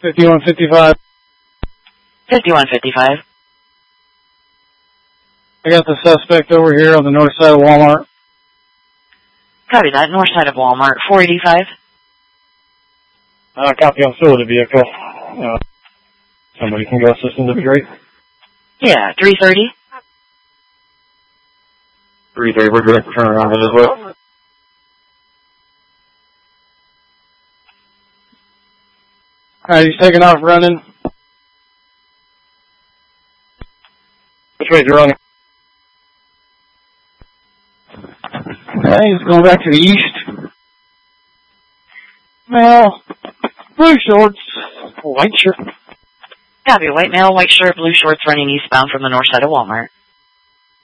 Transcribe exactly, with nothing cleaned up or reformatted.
fifty-one fifty-five. fifty-one fifty-five. I got the suspect over here on the north side of Walmart. Copy that. North side of Walmart. four eighty-five. Uh, copy on still the vehicle. Uh, somebody can go assist him, that'd be great. Yeah, three thirty. three thirty, we're direct turn around as well. Alright, he's taking off running. Which way is he running? Okay, he's going back to the east. Well, blue shorts, white shirt. Copy. White male, white shirt, blue shorts running eastbound from the north side of Walmart.